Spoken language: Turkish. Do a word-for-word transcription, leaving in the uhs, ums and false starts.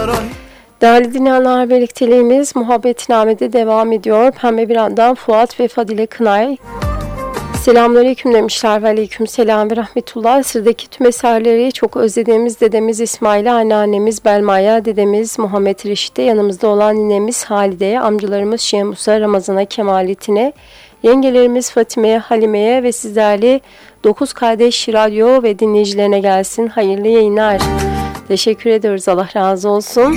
Değerli dinleyenler, birlikteliğimiz Muhabbetname'de devam ediyor. Pembe Biran'dan Fuat ve Fadile Kınay selamünaleyküm demişler ve aleyküm selam ve rahmetullah. Sıradaki tüm eserleri çok özlediğimiz dedemiz İsmail'e, anneannemiz Belma'ya, dedemiz Muhammed Reşit'e, yanımızda olan ninemiz Halide'ye, amcalarımız Şemus'a, Ramazan'a, Kemalettin'e, yengelerimiz Fatime'ye, Halime'ye ve sizlerle dokuz Kardeş Radyo ve dinleyicilerine gelsin. Hayırlı yayınlar. Teşekkür ediyoruz. Allah razı olsun.